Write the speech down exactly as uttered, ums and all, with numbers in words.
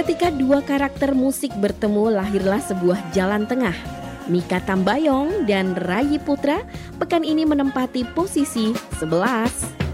Ketika dua karakter musik bertemu, lahirlah sebuah jalan tengah. Mikha Tambayong dan Rayi Putra pekan ini menempati posisi sebelas.